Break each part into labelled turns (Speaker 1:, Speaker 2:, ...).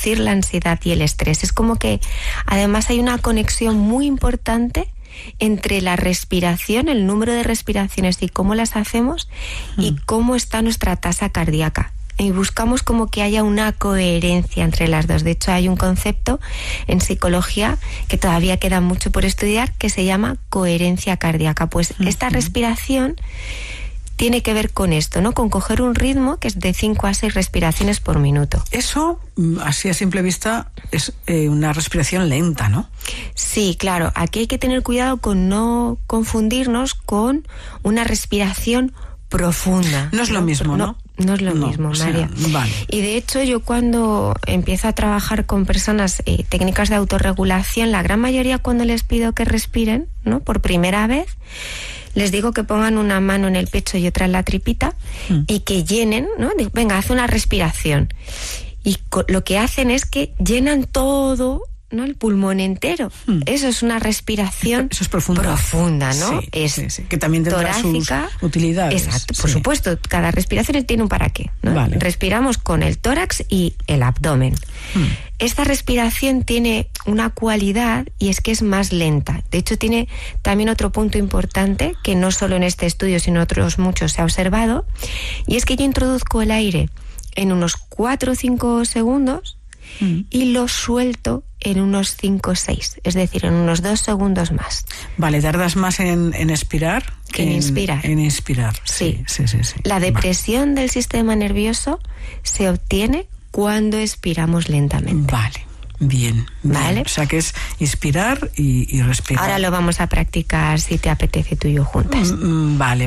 Speaker 1: reducir la ansiedad y el estrés. Es como que además hay una conexión muy importante entre la respiración, el número de respiraciones y cómo las hacemos y cómo está nuestra tasa cardíaca. Y buscamos como que haya una coherencia entre las dos. De hecho, hay un concepto en psicología que todavía queda mucho por estudiar que se llama coherencia cardíaca. Pues esta respiración tiene que ver con esto, ¿no? Con coger un ritmo que es de 5 a 6 respiraciones por minuto.
Speaker 2: Eso, así a simple vista, es una respiración lenta, ¿no?
Speaker 1: Sí, claro. Aquí hay que tener cuidado con no confundirnos con una respiración profunda.
Speaker 2: No es lo mismo, ¿no?
Speaker 1: No es lo mismo, María.
Speaker 2: Vale.
Speaker 1: Y de hecho, yo cuando empiezo a trabajar con personas técnicas de autorregulación, la gran mayoría cuando les pido que respiren, ¿no? Por primera vez, les digo que pongan una mano en el pecho y otra en la tripita y que llenen, ¿no? Venga, haz una respiración. Y lo que hacen es que llenan todo, ¿no? El pulmón entero. Eso es una respiración
Speaker 2: eso es profunda,
Speaker 1: ¿no?
Speaker 2: Sí,
Speaker 1: es
Speaker 2: sí. Que también tendrá
Speaker 1: torácica,
Speaker 2: sus utilidades.
Speaker 1: Exacto, por supuesto. Cada respiración tiene un para qué, ¿no?
Speaker 2: Vale.
Speaker 1: Respiramos con el tórax y el abdomen. Esta respiración tiene una cualidad y es que es más lenta. De hecho, tiene también otro punto importante que no solo en este estudio, sino en otros muchos se ha observado, y es que yo introduzco el aire en unos 4 o 5 segundos y lo suelto en unos 5 o 6, es decir, en unos 2 segundos más.
Speaker 2: Vale, tardas más en expirar que
Speaker 1: en inspirar.
Speaker 2: En inspirar,
Speaker 1: sí.
Speaker 2: Sí.
Speaker 1: La depresión del sistema nervioso se obtiene cuando expiramos lentamente.
Speaker 2: Vale, bien.
Speaker 1: ¿Vale?
Speaker 2: O sea que es inspirar y respirar.
Speaker 1: Ahora lo vamos a practicar, si te apetece, tú y yo juntas.
Speaker 2: Vale.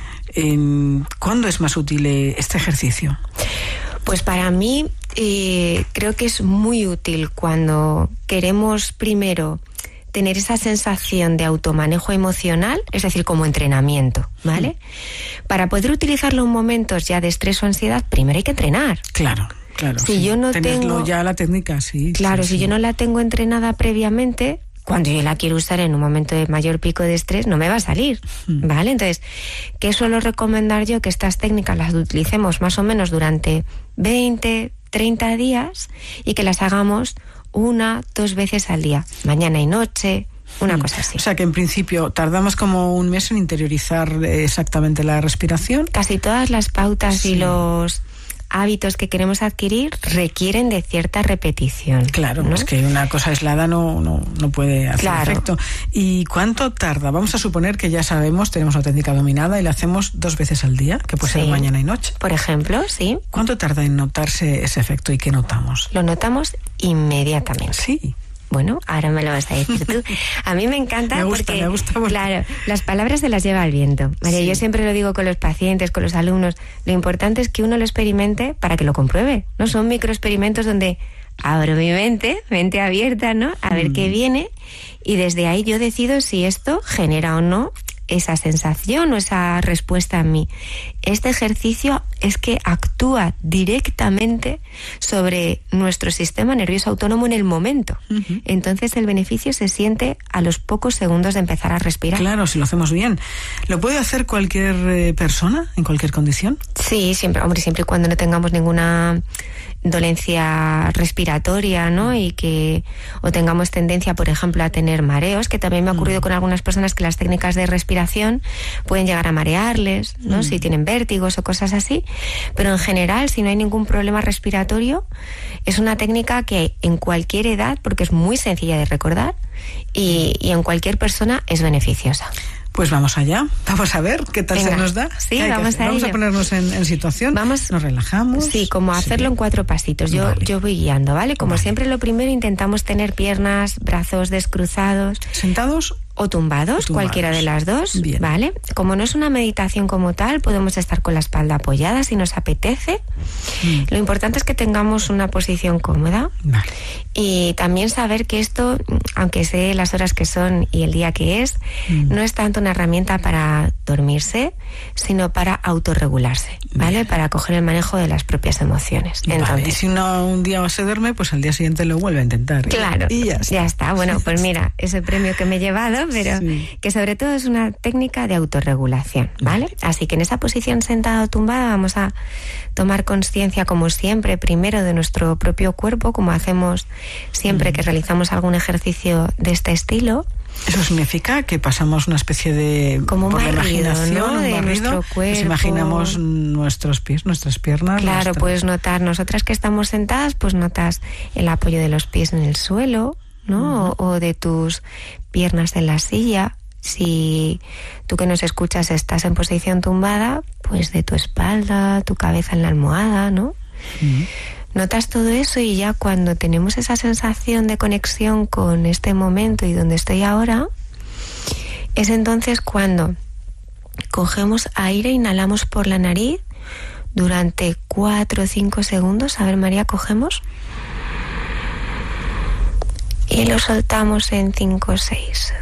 Speaker 2: ¿Cuándo es más útil este ejercicio?
Speaker 1: Pues para mí creo que es muy útil cuando queremos primero tener esa sensación de automanejo emocional, es decir, como entrenamiento, ¿vale? Para poder utilizarlo en momentos ya de estrés o ansiedad, primero hay que entrenar.
Speaker 2: Claro.
Speaker 1: Si yo no
Speaker 2: tenerlo ya la técnica, sí.
Speaker 1: Claro, si yo no la tengo entrenada previamente, cuando yo la quiero usar en un momento de mayor pico de estrés, no me va a salir, ¿vale? Entonces, ¿qué suelo recomendar yo? Que estas técnicas las utilicemos más o menos durante 20, 30 días y que las hagamos 1, 2 veces al día, mañana y noche, una cosa así.
Speaker 2: O sea que en principio tardamos como un mes en interiorizar exactamente la respiración.
Speaker 1: Casi todas las pautas y los hábitos que queremos adquirir requieren de cierta repetición.
Speaker 2: Claro,
Speaker 1: ¿no?
Speaker 2: Es que una cosa aislada no puede hacer efecto. ¿Y cuánto tarda? Vamos a suponer que ya sabemos, tenemos la técnica dominada y la hacemos 2 veces al día, que puede ser mañana y noche.
Speaker 1: Por ejemplo, sí.
Speaker 2: ¿Cuánto tarda en notarse ese efecto y qué notamos?
Speaker 1: Lo notamos inmediatamente.
Speaker 2: Sí.
Speaker 1: Bueno, ahora me lo vas a decir tú. A mí me encanta
Speaker 2: me gusta.
Speaker 1: Claro, las palabras se las lleva el viento. María, yo siempre lo digo con los pacientes, con los alumnos, lo importante es que uno lo experimente para que lo compruebe, ¿no? Son microexperimentos donde abro mi mente abierta, ¿no? A ver qué viene y desde ahí yo decido si esto genera o no esa sensación o esa respuesta en mí. Este ejercicio es que actúa directamente sobre nuestro sistema nervioso autónomo en el momento. Entonces el beneficio se siente a los pocos segundos de empezar a respirar.
Speaker 2: Claro, si lo hacemos bien. ¿Lo puede hacer cualquier persona en cualquier condición?
Speaker 1: Sí, siempre y cuando no tengamos ninguna dolencia respiratoria, ¿no? O tengamos tendencia, por ejemplo, a tener mareos, que también me ha ocurrido con algunas personas que las técnicas de respiración pueden llegar a marearles, ¿no? Si tienen vértigos o cosas así, pero en general, si no hay ningún problema respiratorio, es una técnica que en cualquier edad, porque es muy sencilla de recordar y en cualquier persona es beneficiosa.
Speaker 2: Pues vamos allá, vamos a ver qué tal se nos da.
Speaker 1: Sí, vamos a
Speaker 2: ponernos en situación, nos relajamos.
Speaker 1: Sí, como hacerlo en 4 pasitos. Yo voy guiando, ¿vale? Como siempre, lo primero intentamos tener piernas, brazos descruzados.
Speaker 2: ¿Sentados?
Speaker 1: O tumbados, cualquiera de las dos,
Speaker 2: bien.
Speaker 1: ¿Vale? Como no es una meditación como tal, podemos estar con la espalda apoyada si nos apetece. Lo importante es que tengamos una posición cómoda.
Speaker 2: Vale.
Speaker 1: Y también saber que esto, aunque sé las horas que son y el día que es, no es tanto una herramienta para dormirse, sino para autorregularse, ¿vale? Bien. Para coger el manejo de las propias emociones.
Speaker 2: Entonces, y si uno un día se duerme, pues al día siguiente lo vuelve a intentar.
Speaker 1: Claro,
Speaker 2: y ya
Speaker 1: está. Bueno, pues mira, ese premio que me he llevado Pero que sobre todo es una técnica de autorregulación, ¿vale? Así que en esa posición sentada o tumbada vamos a tomar conciencia, como siempre, primero de nuestro propio cuerpo, como hacemos siempre que realizamos algún ejercicio de este estilo.
Speaker 2: Eso significa que pasamos una especie de...
Speaker 1: Como un
Speaker 2: por
Speaker 1: barrido,
Speaker 2: la imaginación,
Speaker 1: ¿no? De nuestro cuerpo.
Speaker 2: Nos imaginamos nuestros pies, nuestras piernas.
Speaker 1: Claro, puedes notar, nosotras que estamos sentadas, pues notas el apoyo de los pies en el suelo, ¿no? O de tus piernas en la silla. Si tú que nos escuchas estás en posición tumbada, pues de tu espalda, tu cabeza en la almohada, ¿no? Notas todo eso y ya cuando tenemos esa sensación de conexión con este momento y donde estoy ahora, es entonces cuando cogemos aire, inhalamos por la nariz durante 4 o 5 segundos. A ver, María, cogemos. Y lo soltamos en 5 o 6.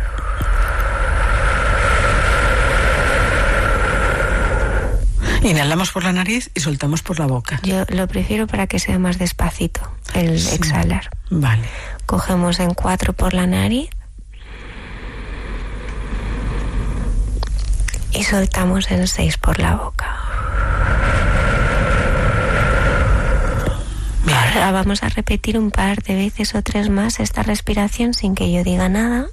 Speaker 2: Inhalamos por la nariz y soltamos por la boca.
Speaker 1: Yo lo prefiero para que sea más despacito el exhalar.
Speaker 2: Vale.
Speaker 1: Cogemos en 4 por la nariz y soltamos en 6 por la boca. Bien. Ahora vamos a repetir un par de veces o 3 más esta respiración sin que yo diga nada.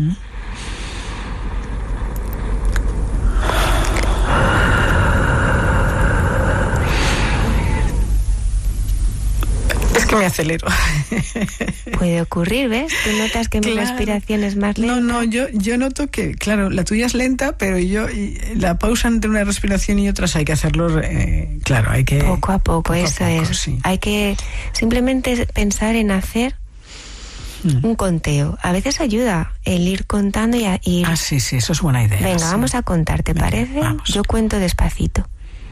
Speaker 2: Es que me acelero.
Speaker 1: Puede ocurrir, ¿ves? Tú notas que mi respiración es más lenta.
Speaker 2: No, yo noto que, claro, la tuya es lenta, pero la pausa entre una respiración y otras hay que hacerlo, claro, hay que...
Speaker 1: Poco a poco, eso es. Sí. Hay que simplemente pensar en hacer un conteo. A veces ayuda el ir contando y ir...
Speaker 2: Ah, sí, eso es buena idea.
Speaker 1: Venga, vamos a contar, ¿te parece?
Speaker 2: Vamos.
Speaker 1: Yo cuento despacito.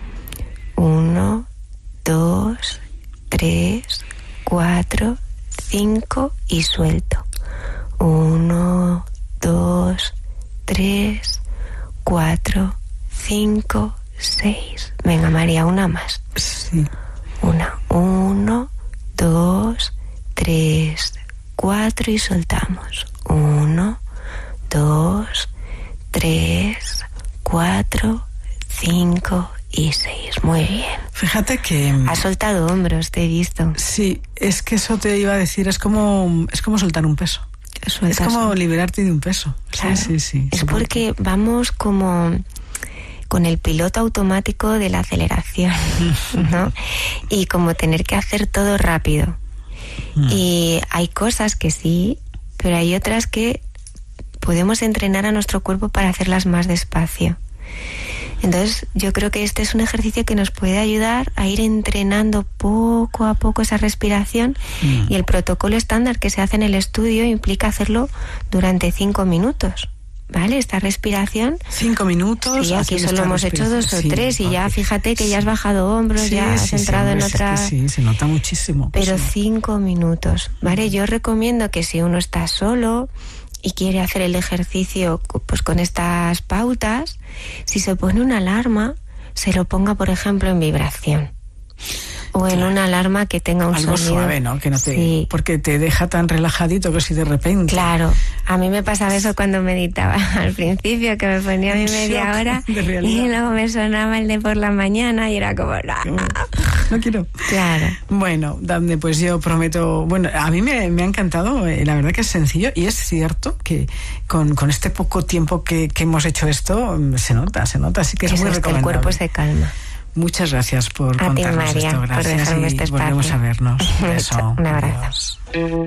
Speaker 1: 1, 2, 3, 4, 5 y suelto. 1, 2, 3, 4, 5, 6. Venga, María, una más.
Speaker 2: Sí.
Speaker 1: 1, 2, 3, 4 y soltamos. 1, 2, 3, 4, 5 y 6. Muy bien.
Speaker 2: Fíjate que...
Speaker 1: Has soltado hombros, te he visto.
Speaker 2: Sí, es que eso te iba a decir, es como soltar un peso. Es como liberarte de un peso.
Speaker 1: Claro.
Speaker 2: Sí.
Speaker 1: Es porque vamos como con el piloto automático de la aceleración, ¿no? Y como tener que hacer todo rápido. Y hay cosas que sí, pero hay otras que podemos entrenar a nuestro cuerpo para hacerlas más despacio. Entonces yo creo que este es un ejercicio que nos puede ayudar a ir entrenando poco a poco esa respiración y el protocolo estándar que se hace en el estudio implica hacerlo durante 5 minutos, ¿vale? Esta respiración...
Speaker 2: 5 minutos...
Speaker 1: Sí, aquí solo hemos hecho 2 o 3 y ya fíjate que ya has bajado hombros, ya has entrado en otra...
Speaker 2: Sí, se nota muchísimo.
Speaker 1: Pero 5 minutos, ¿vale? Yo recomiendo que si uno está solo y quiere hacer el ejercicio pues con estas pautas, si se pone una alarma, se lo ponga, por ejemplo, en vibración. O en una alarma que tenga un
Speaker 2: algo
Speaker 1: sonido
Speaker 2: suave, ¿no? Que no te, porque te deja tan relajadito que si de repente...
Speaker 1: Claro, a mí me pasaba eso cuando meditaba al principio, que me ponía mi media hora y luego me sonaba el de por la mañana y era como...
Speaker 2: No quiero.
Speaker 1: Claro.
Speaker 2: Bueno, Dafne, pues yo prometo... Bueno, a mí me ha encantado, la verdad que es sencillo y es cierto que con este poco tiempo que hemos hecho esto, se nota, así que es muy recomendable.
Speaker 1: El cuerpo se calma.
Speaker 2: Muchas gracias por contarnos
Speaker 1: María,
Speaker 2: esto, gracias
Speaker 1: por dejarme
Speaker 2: y
Speaker 1: este espacio.
Speaker 2: volvemos a vernos.
Speaker 1: Un abrazo.